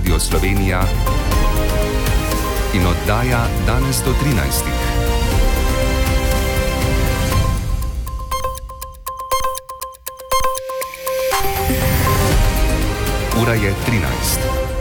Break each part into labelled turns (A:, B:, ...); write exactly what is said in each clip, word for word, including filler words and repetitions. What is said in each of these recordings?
A: Radio Slovenija in oddaja danes do trinajstih. Ura je trinajst.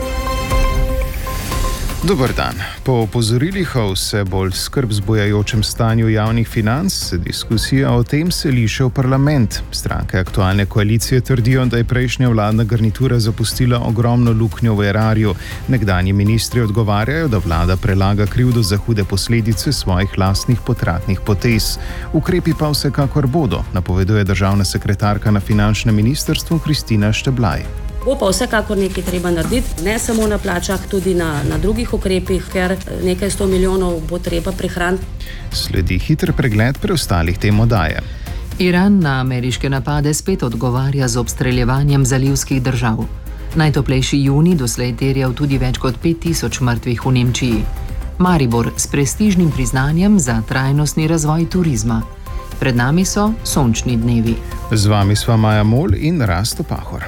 B: Dober dan. Po opozorilih o vse bolj skrb zbujajočem stanju javnih financ se diskusija o tem seli še v parlament. Stranke aktualne koalicije trdijo, da je prejšnja vladna garnitura zapustila ogromno luknjo v erarju. Nekdanji ministri odgovarjajo, da vlada prelaga krivdo za hude posledice svojih lastnih potratnih potez. Ukrepi pa vsekakor bodo, napoveduje državna sekretarka na finančnem ministrstvu Kristina Šteblaj.
C: Bo pa vsekakor nekaj treba narediti, ne samo na plačah, tudi na, na drugih ukrepih, ker nekaj sto milijonov bo treba prihraniti.
B: Sledi hiter pregled preostalih tem oddaje.
D: Iran na ameriške napade spet odgovarja z obstreljevanjem zalivskih držav. Najtoplejši junij doslej terjal tudi več kot pet tisoč mrtvih v Nemčiji. Maribor s prestižnim priznanjem za trajnostni razvoj turizma. Pred nami so sončni dnevi.
B: Z vami sva Maja Mol in Rasto Pahor.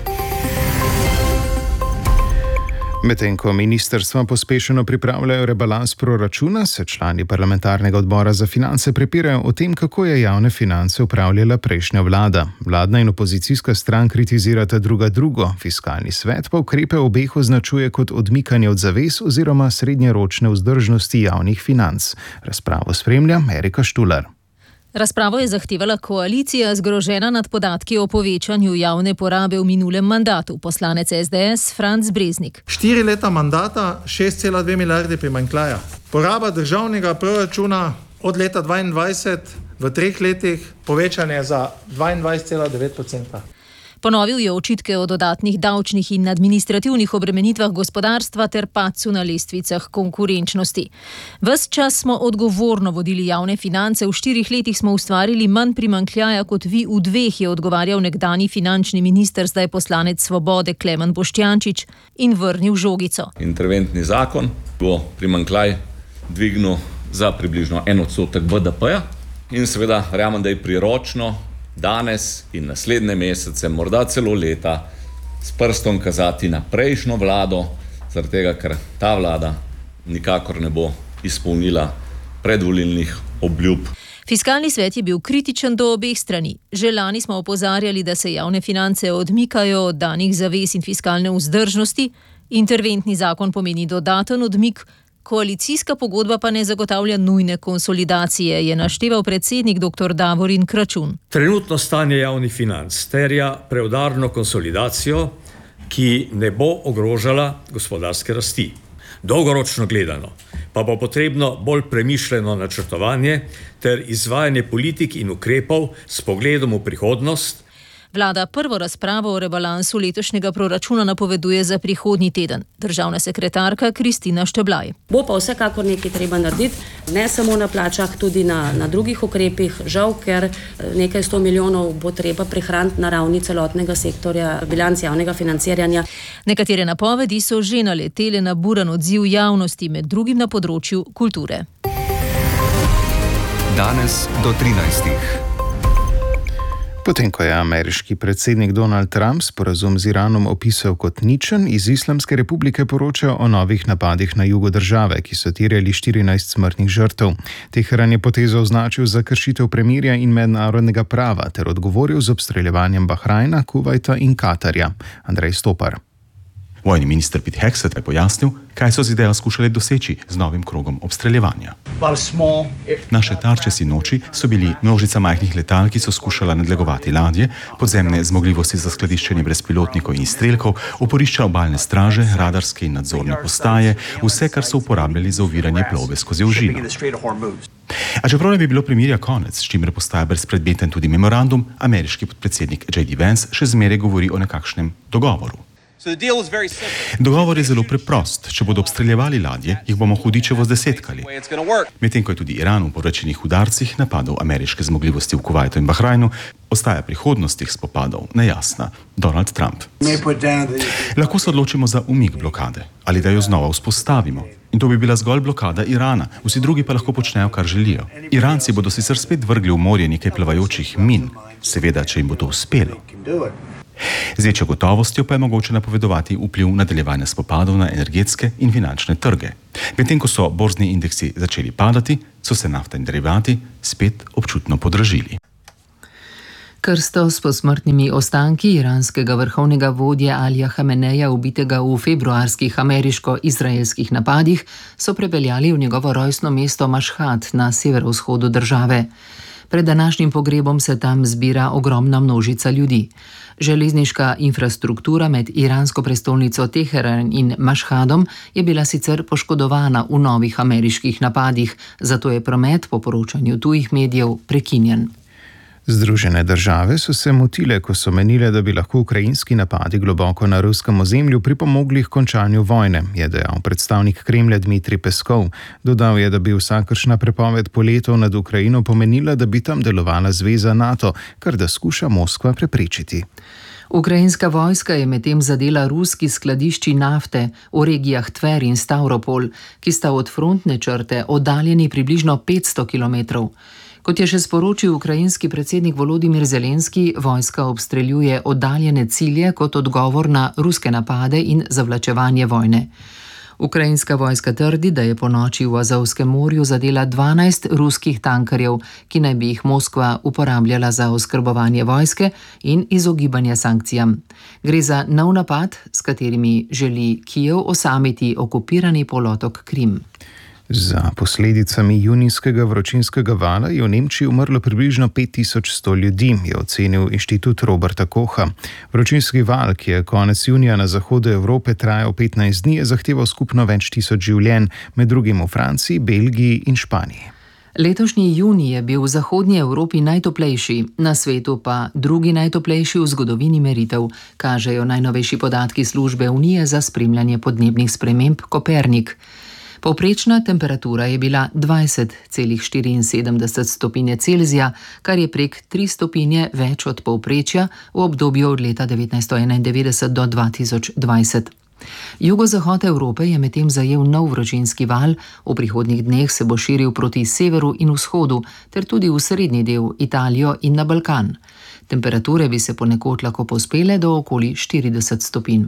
B: Medtem ko ministrstva pospešeno pripravljajo rebalans proračuna, se člani parlamentarnega odbora za finance prepirajo o tem, kako je javne finance upravljala prejšnja vlada. Vladna in opozicijska stran kritizirata druga drugo, Fiskalni svet pa ukrepe obeh označuje kot odmikanje od zavez oziroma srednjeročne vzdržnosti javnih financ. Razpravo spremlja Erika Štular.
E: Razpravo je zahtevala koalicija, zgrožena nad podatki o povečanju javne porabe v minulem mandatu, poslanec S D S Franc Breznik.
F: Štiri leta mandata, šest cela dve milijarde primanjkljaja. Poraba državnega proračuna od leta dvaindvajset v treh letih povečanje za dvaindvajset cela devet odstotka.
E: Ponovil je očitke o dodatnih davčnih in administrativnih obremenitvah gospodarstva ter padcu na lestvicah konkurenčnosti. Ves čas smo odgovorno vodili javne finance, v štirih letih smo ustvarili manj primanjkljaja kot vi v dveh, je odgovarjal nekdanji finančni minister, zdaj poslanec Svobode Klemen Boštjančič in vrnil žogico.
G: Interventni zakon bo primanjkljaj dvignil za približno en odstotek B D P-ja in seveda verjamem, da je priročno danes in naslednje mesece, morda celo leta, s prstom kazati na prejšnjo vlado, zaradi tega, ker ta vlada nikakor ne bo izpolnila predvolilnih obljub.
E: Fiskalni svet je bil kritičen do obeh strani. Že lani smo opozarjali, da se javne finance odmikajo od danih zavez in fiskalne vzdržnosti. Interventni zakon pomeni dodaten odmik, koalicijska pogodba pa ne zagotavlja nujne konsolidacije, je našteval predsednik dr. Davorin Kračun.
H: Trenutno stanje javnih financ terja preudarno konsolidacijo, ki ne bo ogrožala gospodarske rasti. Dolgoročno gledano pa bo potrebno bolj premišljeno načrtovanje ter izvajanje politik in ukrepov s pogledom v prihodnost.
E: Vlada prvo razpravo o rebalansu letošnjega proračuna napoveduje za prihodnji teden. Državna sekretarka Kristina Šteblaj.
C: Bo pa vsekakor nekaj treba narediti, ne samo na plačah, tudi na, na drugih ukrepih. Žal, ker nekaj sto milijonov bo treba prihraniti na ravni celotnega sektorja bilanc javnega financiranja.
E: Nekatere napovedi so že naletele na buren odziv javnosti, med drugim na področju kulture.
A: Danes do trinajstih.
B: Potem, ko je ameriški predsednik Donald Trump sporazum z Iranom opisal kot ničen, iz Islamske republike poročajo o novih napadih na jugu države, ki so terjali štirinajst smrtnih žrtev. Teheran je potezo označil za kršitev premirja in mednarodnega prava ter odgovoril z obstreljevanjem Bahrajna, Kuvajta in Katarja. Andrej Stopar.
I: Vojni minister Pete Hegseth je pojasnil, kaj so z idejo skušali doseči z novim krogom obstreljevanja. Naše tarče sinoči so bili množica majhnih letal, ki so skušala nadlegovati ladje, podzemne zmogljivosti za skladiščenje brezpilotnikov in izstrelkov, oporišča obalne straže, radarske in nadzorne postaje, vse, kar so uporabljali za oviranje plovbe skozi ožino. A čeprav ne bi bilo premirja konec, s čimer postaja brezpredmeten tudi memorandum, ameriški podpredsednik J D Vance še zmeraj govori o nekakšnem dogovoru. Dogovor je zelo preprost. Če bodo obstreljevali ladje, jih bomo hudičevo zdesetkali. Medtem ko je tudi Iran v poročenih udarcih napadal ameriške zmogljivosti v Kuvajtu in Bahrajnu, ostaja prihodnost teh spopadov nejasna. Donald Trump. Lahko se odločimo za umik blokade ali da jo znova vzpostavimo. In to bi bila zgolj blokada Irana. Vsi drugi pa lahko počnejo, kar želijo. Iranci bodo sicer spet vrgli v morje nekaj plavajočih min, seveda, če jim bo to uspelo. Z večjo gotovostjo pa je mogoče napovedovati vpliv nadaljevanja spopadov na energetske in finančne trge. Medtem ko so borzni indeksi začeli padati, so se nafta in derivati spet občutno podražili.
D: Krsto s posmrtnimi ostanki iranskega vrhovnega vodje Alija Hameneja, ubitega v februarskih ameriško-izraelskih napadih, so prepeljali v njegovo rojstno mesto Mašhad na severovzhodu države. Pred današnjim pogrebom se tam zbira ogromna množica ljudi. Železniška infrastruktura med iransko prestolnico Teheran in Mašhadom je bila sicer poškodovana v novih ameriških napadih, zato je promet po poročanju tujih medijev prekinjen.
B: Združene države so se motile, ko so menile, da bi lahko ukrajinski napadi globoko na ruskem ozemlju pripomogli k končanju vojne, je dejal predstavnik Kremlja Dmitrij Peskov. Dodal je, da bi vsakršna prepoved poletov nad Ukrajino pomenila, da bi tam delovala zveza NATO, kar da skuša Moskva preprečiti.
D: Ukrajinska vojska je medtem zadela ruski skladišči nafte v regijah Tver in Stavropol, ki sta od frontne črte oddaljeni približno petsto kilometrov. Kot je še sporočil ukrajinski predsednik Volodimir Zelenski, vojska obstreljuje oddaljene cilje kot odgovor na ruske napade in zavlačevanje vojne. Ukrajinska vojska trdi, da je ponoči v Azovskem morju zadela dvanajst ruskih tankerjev, ki naj bi jih Moskva uporabljala za oskrbovanje vojske in izogibanje sankcijam. Gre za nov napad, s katerimi želi Kijev osamiti okupirani polotok Krim.
B: Za posledicami junijskega vročinskega vala je v Nemčiji umrlo približno pet tisoč sto ljudi, je ocenil inštitut Roberta Kocha. Vročinski val, ki je konec junija na zahodu Evrope trajal petnajst dni, je zahteval skupno več tisoč življenj, med drugim v Franciji, Belgiji in Španiji.
D: Letošnji junij je bil v zahodnji Evropi najtoplejši, na svetu pa drugi najtoplejši v zgodovini meritev, kažejo najnovejši podatki službe Unije za spremljanje podnebnih sprememb Kopernik. Povprečna temperatura je bila dvajset celih štiriinsedemdeset stopinje Celzija, kar je prek tri stopinje več od povprečja v obdobju od leta devetnajststo enaindevetdeset do dva tisoč dvajset. Jugozahod Evrope je medtem zajel nov vročinski val, v prihodnjih dneh se bo širil proti severu in vzhodu, ter tudi v srednji del Italijo in na Balkan. Temperature bi se ponekod lahko povzpele do okoli štirideset stopinj.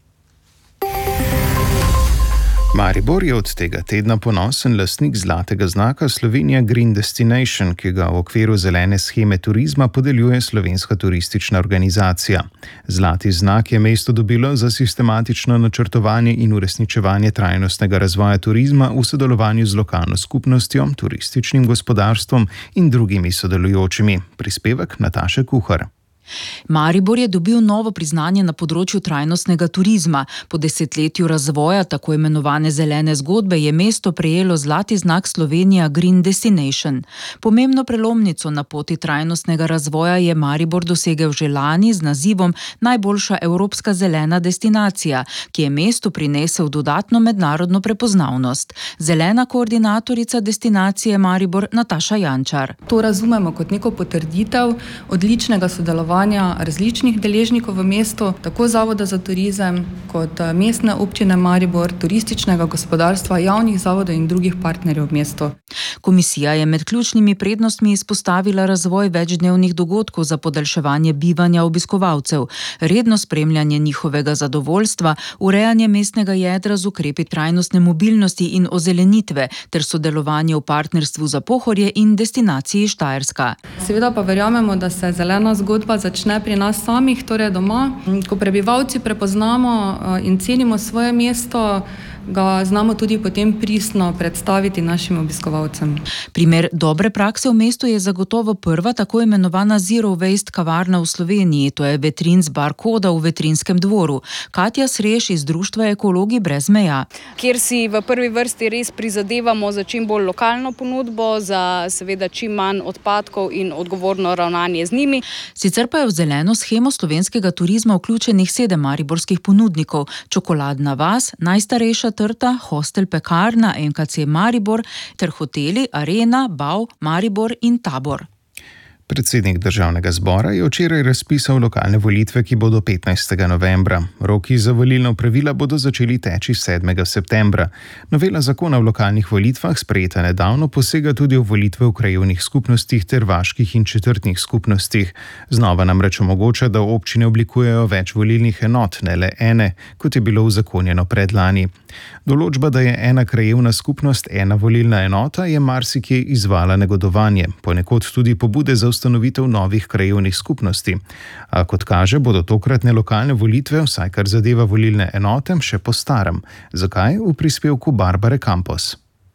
B: Maribor je od tega tedna ponosen lastnik zlatega znaka Slovenija Green Destination, ki ga v okviru zelene sheme turizma podeljuje Slovenska turistična organizacija. Zlati znak je mesto dobilo za sistematično načrtovanje in uresničevanje trajnostnega razvoja turizma v sodelovanju z lokalno skupnostjo, turističnim gospodarstvom in drugimi sodelujočimi. Prispevek Nataše Kuhar.
J: Maribor je dobil novo priznanje na področju trajnostnega turizma. Po desetletju razvoja tako imenovane zelene zgodbe je mesto prejelo zlati znak Slovenija Green Destination. Pomembno prelomnico na poti trajnostnega razvoja je Maribor dosegel že lani z nazivom Najboljša evropska zelena destinacija, ki je mestu prinesel dodatno mednarodno prepoznavnost. Zelena koordinatorica destinacije Maribor Nataša Jančar.
K: To razumemo kot neko potrditev odličnega sodelovanja različnih deležnikov v mestu, tako Zavoda za turizem kot mestne občine Maribor, turističnega gospodarstva, javnih zavodov in drugih partnerjev v mestu.
J: Komisija je med ključnimi prednostmi izpostavila razvoj večdnevnih dogodkov za podaljševanje bivanja obiskovalcev, redno spremljanje njihovega zadovoljstva, urejanje mestnega jedra z ukrepi trajnostne mobilnosti in ozelenitve ter sodelovanje v partnerstvu za Pohorje in destinaciji Štajerska.
K: Seveda pa verjamemo, da se zelena zgodba začne pri nas samih, torej doma. Ko prebivalci prepoznamo in cenimo svoje mesto, ga znamo tudi potem pristno predstaviti našim obiskovalcem.
J: Primer dobre prakse v mestu je zagotovo prva tako imenovana Zero Waste kavarna v Sloveniji, to je Vetrins bar Koda v Vetrinskem dvoru. Katja Sreš iz društva Ekologi brez meja.
L: Kjer si v prvi vrsti res prizadevamo za čim bolj lokalno ponudbo, za seveda čim manj odpadkov in odgovorno ravnanje z njimi.
J: Sicer pa je v zeleno shemo slovenskega turizma vključenih sedem mariborskih ponudnikov: Čokoladna vas, najstarejša trta, hostel Pekarna, en ka ce Maribor ter hoteli Arena, Bau, Maribor in Tabor.
B: Predsednik državnega zbora je včeraj razpisal lokalne volitve, ki bodo petnajstega novembra. Roki za volilna opravila bodo začeli teči sedmega septembra. Novela zakona o lokalnih volitvah, sprejeta nedavno, posega tudi v volitve v krajevnih skupnostih ter vaških in četrtnih skupnostih. Znova namreč omogoča, da občine oblikujejo več volilnih enot, ne le ene, kot je bilo uzakonjeno predlani. Določba, da je ena krajevna skupnost ena volilna enota, je marsikje izvala negodovanje, ponekod tudi pobude za ustanovitev novih krajevnih skupnosti. A kot kaže, bodo tokratne lokalne volitve, vsaj kar zadeva volilne enote, še po starem. Zakaj? V prispevku Barbare Campos.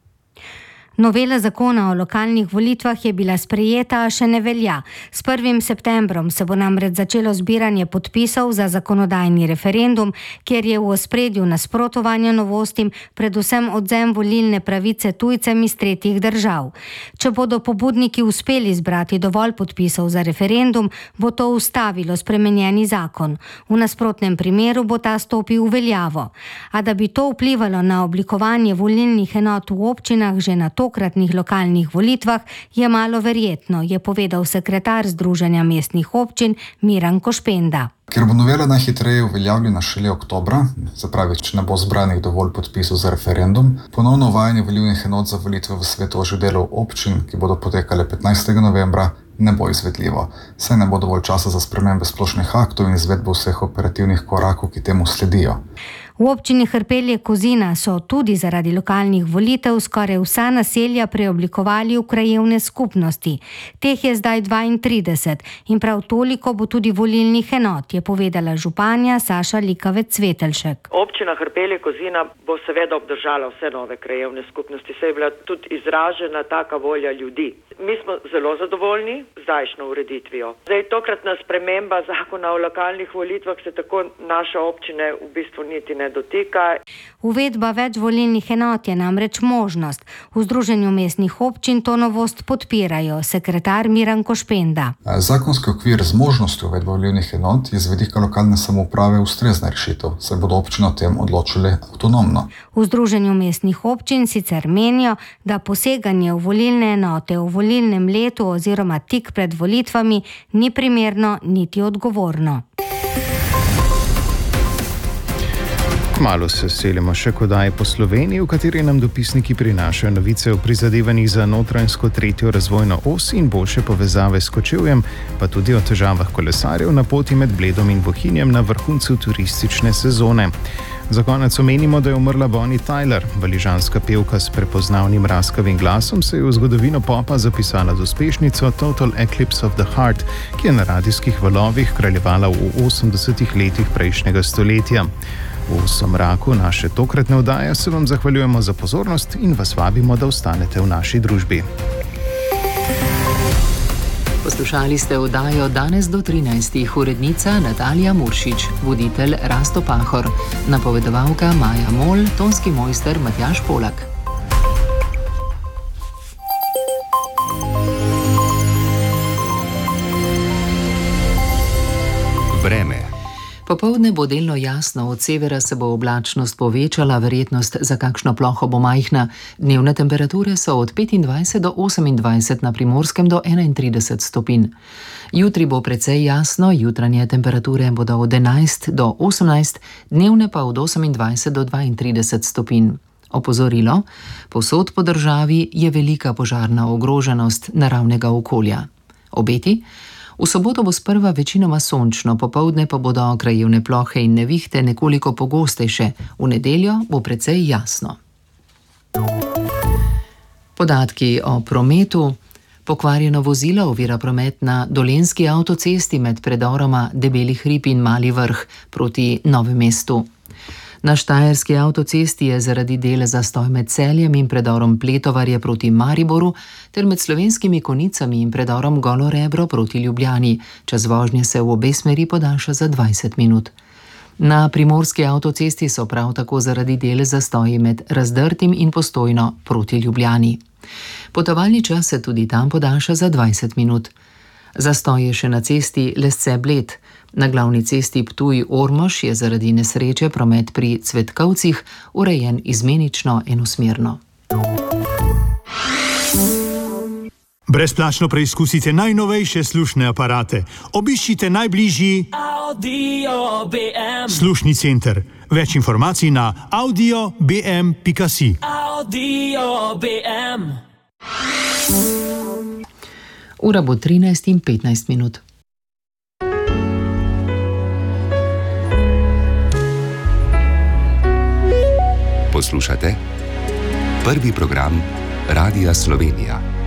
M: Novela zakona o lokalnih volitvah je bila sprejeta, a še ne velja. S prvim septembrom se bo namreč začelo zbiranje podpisov za zakonodajni referendum, kjer je v ospredju nasprotovanje novostim, predvsem odvzem volilne pravice tujcem iz tretjih držav. Če bodo pobudniki uspeli zbrati dovolj podpisov za referendum, bo to ustavilo spremenjeni zakon. V nasprotnem primeru bo ta stopil v veljavo. A da bi to vplivalo na oblikovanje volilnih enot v občinah že na to, tokratnih lokalnih volitvah, je malo verjetno, je povedal sekretar Združenja mestnih občin Miran Košpenda.
N: Ker bo novela najhitreje uveljavljena šele oktobra, se pravi, če ne bo zbranih dovolj podpisov za referendum, ponovno uvajanje volilnih enot za volitve v svetožji delov občin, ki bodo potekale petnajstega novembra, ne bo izvedljivo, saj ne bo dovolj časa za spremembe splošnih aktov in izvedbo vseh operativnih korakov, ki temu sledijo.
M: V občini Hrpelje-Kozina so tudi zaradi lokalnih volitev skoraj vsa naselja preoblikovali v krajevne skupnosti. Teh je zdaj dvaintrideset in prav toliko bo tudi volilnih enot, je povedala županja Saša Likavec-Cvetelšek.
O: Občina Hrpelje-Kozina bo seveda obdržala vse nove krajevne skupnosti, saj je bila tudi izražena taka volja ljudi. Mi smo zelo zadovoljni z zdajšnjo ureditvijo. Zdaj, tokratna sprememba zakona o lokalnih volitvah se tako naše občine v bistvu niti ne dotika.
M: Uvedba več volilnih enot je namreč možnost. V Združenju mestnih občin to novost podpirajo, sekretar Miran Košpenda.
N: Zakonski okvir z možnostjo uvedbe volilnih enot je z vidika lokalne samouprave ustrezna rešitev, saj bodo občine o tem odločile avtonomno.
M: V Združenju mestnih občin sicer menijo, da poseganje v volilne enote v volilnem letu oziroma tik pred volitvami ni primerno niti odgovorno.
B: Kmalu se selimo še kodaj po Sloveniji, v kateri nam dopisniki prinašajo novice o prizadevanjih za notranjsko tretjo razvojno os in boljše povezave s Kočevjem, pa tudi o težavah kolesarjev na poti med Bledom in Bohinjem na vrhuncu turistične sezone. Za konec omenimo, da je umrla Bonnie Tyler, valižanska pevka s prepoznavnim raskavim glasom, se je v zgodovino popa zapisala z uspešnico Total Eclipse of the Heart, ki je na radijskih valovih kraljevala v osemdesetih letih prejšnjega stoletja. V somraku naše tokratne oddaje se vam zahvaljujemo za pozornost in vas vabimo, da ostanete v naši družbi.
D: Poslušali ste oddajo Danes do trinajstih, urednica Natalija Muršič, voditelj Rasto Pahor, napovedovalka Maja Mol, tonski mojster Matjaž Polak.
A: Vreme.
D: Popoldne bo delno jasno, od severa se bo oblačnost povečala, verjetnost za kakšno ploho bo majhna. Dnevne temperature so od petindvajset do osemindvajset, na Primorskem do enaintrideset stopinj. Jutri bo precej jasno, jutranje temperature bodo od enajst do osemnajst, dnevne pa od osemindvajset do dvaintrideset stopinj. Opozorilo: povsod po državi je velika požarna ogroženost naravnega okolja. Obeti: v soboto bo sprva večinoma sončno, popoldne pa bodo krajevne plohe in nevihte nekoliko pogostejše, v nedeljo bo precej jasno. Podatki o prometu. Pokvarjeno vozilo ovira promet na dolenjski avtocesti med predoroma Debeli hrib in Mali vrh proti Novemu mestu. Na štajerski avtocesti je zaradi dela zastoj med Celjem in predorom Pletovarje proti Mariboru ter med Slovenskimi Konicami in predorom Golo Rebro proti Ljubljani. Čas vožnje se v obe smeri podaljša za dvajset minut. Na primorski avtocesti so prav tako zaradi dela zastoji med Razdrtim in Postojno proti Ljubljani. Potovalni čas se tudi tam podaljša za dvajset minut. Zastoj je še na cesti Lesce-Bled. Na glavni cesti Ptuj-Ormož je zaradi nesreče promet pri Cvetkovcih urejen izmenično enosmerno.
P: Brezplačno preizkusite najnovejše slušne aparate. Obiščite najbližji
Q: Audio B M.
P: slušni center. Več informacij na audio b m pika si.
Q: Audio B M.
D: Ura bo trinajst in petnajst minut.
A: Poslušate prvi program Radia Slovenija.